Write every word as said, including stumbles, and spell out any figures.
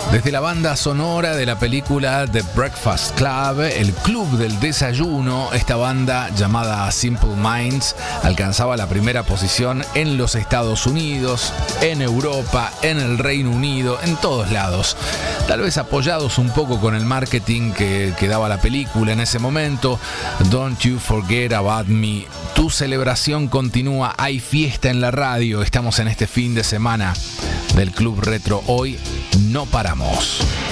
Desde la banda sonora de la película The Breakfast Club, el Club del Desayuno, esta banda llamada Simple Minds alcanzaba la primera posición en los Estados Unidos, en Europa, en el Reino Unido, en todos lados. Tal vez apoyados un poco con el marketing que, que daba la película en ese momento. Don't You Forget About Me. Tu celebración continúa, hay fiesta en la radio. Estamos en este fin de semana del Club Retro. Hoy no paramos.